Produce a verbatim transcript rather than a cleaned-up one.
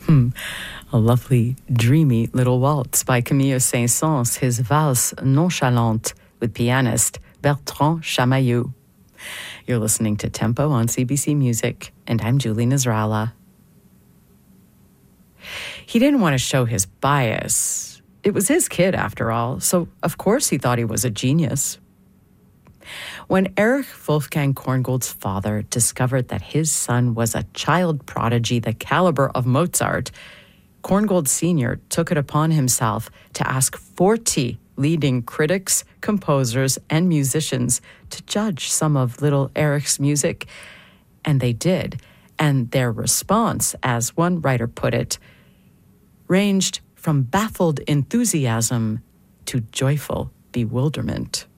Hmm. A lovely, dreamy little waltz by Camille Saint-Saëns, his valse Nonchalante, with pianist Bertrand Chamaillou. You're listening to Tempo on C B C Music, and I'm Julie Nasrallah. He didn't want to show his bias. It was his kid, after all, so of course he thought he was a genius. When Erich Wolfgang Korngold's father discovered that his son was a child prodigy the caliber of Mozart, Korngold Senior took it upon himself to ask forty leading critics, composers, and musicians to judge some of little Erich's music. And they did. And their response, as one writer put it, ranged from baffled enthusiasm to joyful bewilderment.